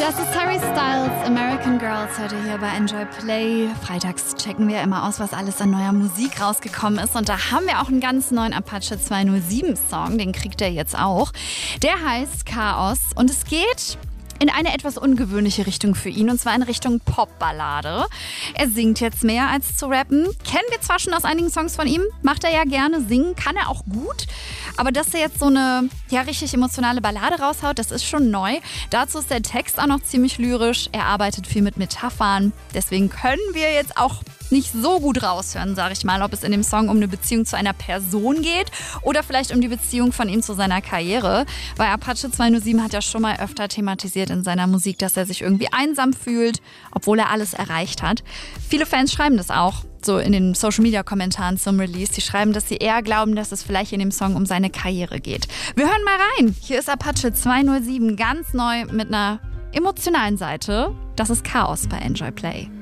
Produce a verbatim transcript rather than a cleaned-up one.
Das ist Harry Styles, American Girls, heute hier bei Enjoy Play. Freitags checken wir immer aus, was alles an neuer Musik rausgekommen ist. Und da haben wir auch einen ganz neuen Apache zwei null sieben Song, den kriegt er jetzt auch. Der heißt Chaos und es geht in eine etwas ungewöhnliche Richtung für ihn, und zwar in Richtung Popballade. Er singt jetzt mehr als zu rappen. Kennen wir zwar schon aus einigen Songs von ihm, macht er ja gerne, singen kann er auch gut. Aber dass er jetzt so eine ja, richtig emotionale Ballade raushaut, das ist schon neu. Dazu ist der Text auch noch ziemlich lyrisch. Er arbeitet viel mit Metaphern. Deswegen können wir jetzt auch nicht so gut raushören, sage ich mal, ob es in dem Song um eine Beziehung zu einer Person geht oder vielleicht um die Beziehung von ihm zu seiner Karriere. Weil Apache zwei null sieben hat ja schon mal öfter thematisiert in seiner Musik, dass er sich irgendwie einsam fühlt, obwohl er alles erreicht hat. Viele Fans schreiben das auch. So in den Social-Media-Kommentaren zum Release. Die schreiben, dass sie eher glauben, dass es vielleicht in dem Song um seine Karriere geht. Wir hören mal rein. Hier ist Apache zwei null sieben ganz neu mit einer emotionalen Seite. Das ist Chaos bei Enjoy Play.